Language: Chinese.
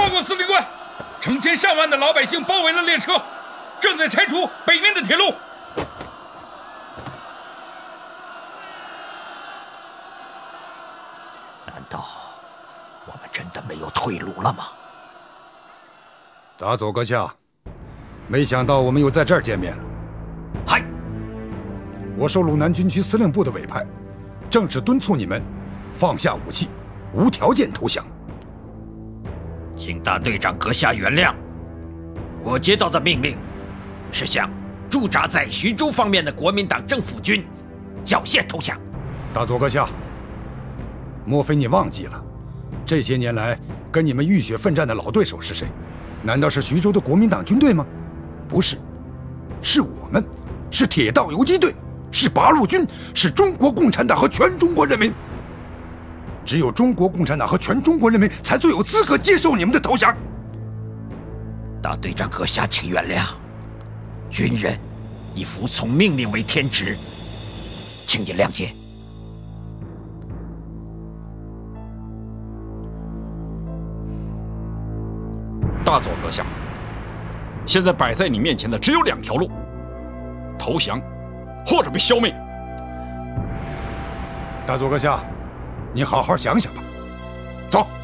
国司令官，成千上万的老百姓包围了列车，正在拆除北面的铁路。 难道我们真的没有退路了吗？ 大佐阁下，没想到我们又在这儿见面了。 嗨， 我受鲁南军区司令部的委派，正是敦促你们放下武器，无条件投降。 请大队长阁下原谅，我接到的命令是向驻扎在徐州方面的国民党政府军缴械投降。 大佐阁下，莫非你忘记了，这些年来跟你们浴血奋战的老对手是谁？难道是徐州的国民党军队吗？不是，是我们，是铁道游击队，是八路军，是中国共产党和全中国人民。只有中国共产党和全中国人民才最有资格接受你们的投降。 大队长阁下，请原谅，军人以服从命令为天职，请您谅解。 大佐阁下，现在摆在你面前的只有2条路：投降，或者被消灭。 大佐阁下，你好好想想吧。走。